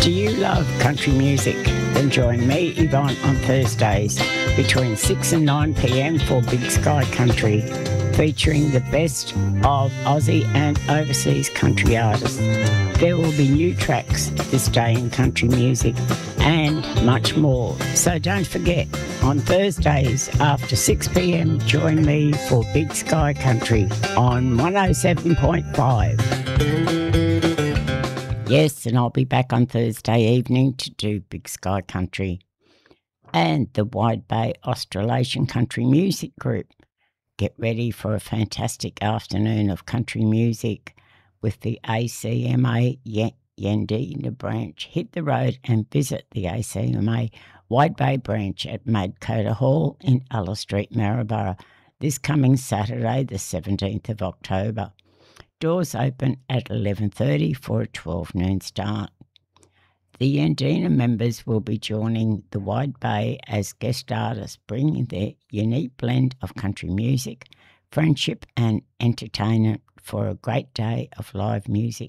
Do you love country music? Then join me, Yvonne, on Thursdays between 6 and 9 p.m. for Big Sky Country, featuring the best of Aussie and overseas country artists. There will be new tracks this day in country music and much more. So don't forget, on Thursdays after 6 p.m, join me for Big Sky Country on 107.5. Yes, and I'll be back on Thursday evening to do Big Sky Country and the Wide Bay Australasian Country Music Group. Get ready for a fantastic afternoon of country music with the ACMA Yandina branch. Hit the road and visit the ACMA Wide Bay branch at Madcoda Hall in Alice Street, Maryborough, this coming Saturday, the 17th of October. Doors open at 11:30 for a 12 noon start. The Yandina members will be joining the Wide Bay as guest artists, bringing their unique blend of country music, friendship and entertainment for a great day of live music.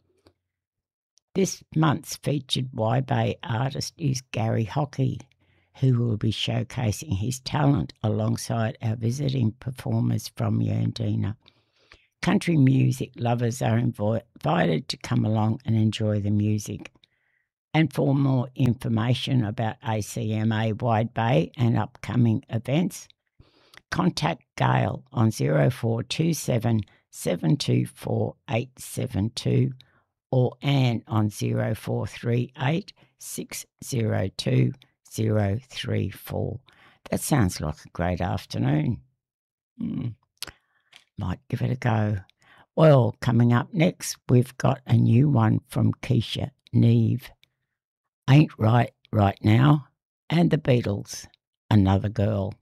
This month's featured Wide Bay artist is Gary Hockey, who will be showcasing his talent alongside our visiting performers from Yandina. Country music lovers are invited to come along and enjoy the music. And for more information about ACMA Wide Bay and upcoming events, contact Gail on 0427 724 872 or Anne on 0438 602 034. That sounds like a great afternoon. Might give it a go. Well, coming up next, we've got a new one from Keisha Neve. Ain't Right Right Now, and the Beatles, Another Girl.